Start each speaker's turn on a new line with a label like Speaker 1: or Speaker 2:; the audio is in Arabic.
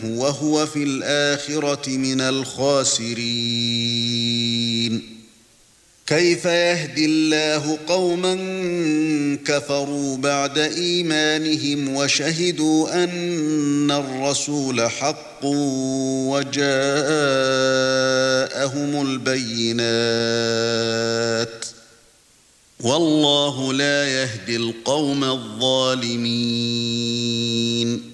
Speaker 1: وهو في الآخرة من الخاسرين. كيف يهدي الله قوما كفروا بعد إيمانهم وشهدوا أن الرسول حق وجاءهم البينات، والله لا يهدي القوم الظالمين.